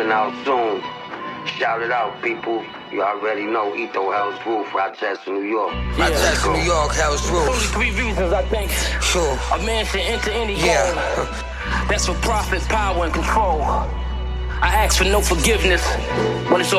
coming out soon. Shout it out, people. You already know Etho Hell's Roof, Rochester, New York. Yeah. Rochester, New York, Hell's Roof. Only 3 reasons, I think. Sure. A man should enter any home. That's for profit, power, and control. I ask for no forgiveness when it's